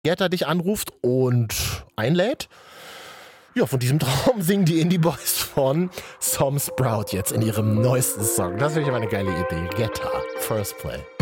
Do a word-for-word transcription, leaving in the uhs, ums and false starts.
Getta dich anruft und einlädt. Ja, von diesem Traum singen die Indie Boys von Tom Sprout jetzt in ihrem neuesten Song. Das finde ich aber eine geile Idee. Getta, First Play.